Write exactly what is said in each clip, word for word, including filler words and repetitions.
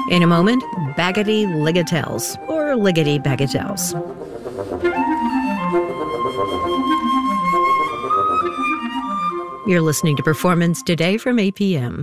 In a moment, Baggity Ligatelles, or Liggity Bagatelles. You're listening to Performance Today from A P M.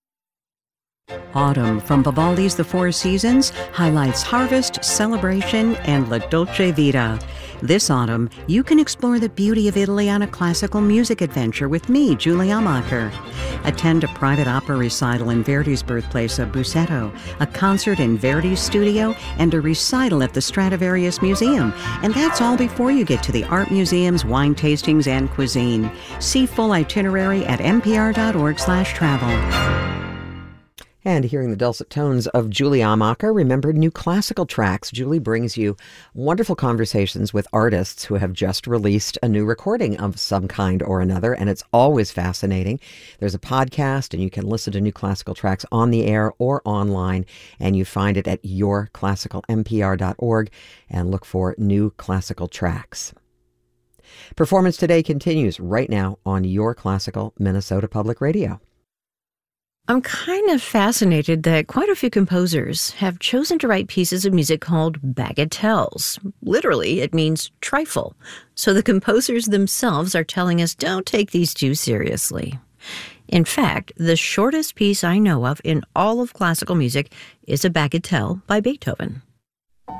Autumn from Vivaldi's The Four Seasons highlights harvest, celebration, and La Dolce Vita. This autumn, you can explore the beauty of Italy on a classical music adventure with me, Julie Amacher. Attend a private opera recital in Verdi's birthplace of Busseto, a concert in Verdi's studio, and a recital at the Stradivarius Museum. And that's all before you get to the art museums, wine tastings, and cuisine. See full itinerary at npr.org slash travel. And hearing the dulcet tones of Julie Amacher, remember new classical tracks. Julie brings you wonderful conversations with artists who have just released a new recording of some kind or another, and it's always fascinating. There's a podcast, and you can listen to new classical tracks on the air or online, and you find it at your classical n p r dot org, and look for new classical tracks. Performance Today continues right now on Your Classical Minnesota Public Radio. I'm kind of fascinated that quite a few composers have chosen to write pieces of music called bagatelles. Literally, it means trifle. So the composers themselves are telling us don't take these too seriously. In fact, the shortest piece I know of in all of classical music is a bagatelle by Beethoven.